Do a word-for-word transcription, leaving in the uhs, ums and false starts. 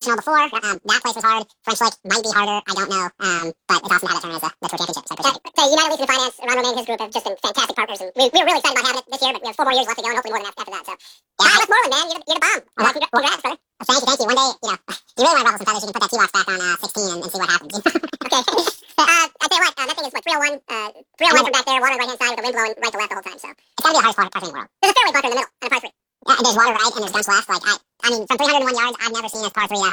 Invitational before. Um, that place was hard. French Lick might be harder. I don't know. Um, but it's awesome to have that tournament as a, the tour championship. So, so, so United Leasing and Finance, Ron Romain and his group have just been fantastic partners, and we, we were really excited about having it this year. But we have four more years left to go, and hopefully more than that after that. So, yeah, Kyle Westmoreland, man, you're the, you're the bomb. Well, congrats, congrats, brother. Well, thank you, thank you. One day, you know, if you really want to ruffle some feathers, you can put that T-Wax back on uh, sixteen and, and see what happens. Okay. uh, I tell you what, uh, that thing is what three oh one, uh, three oh one from back there, water on the right hand side with the wind blowing right to left the whole time. So it's gotta be the hardest part, part in the world. There's a fairway bunker in the middle and a par three. Yeah, and there's water right and there's dumps left. Like I, I mean, from three hundred one yards, I've never seen a par three that hard.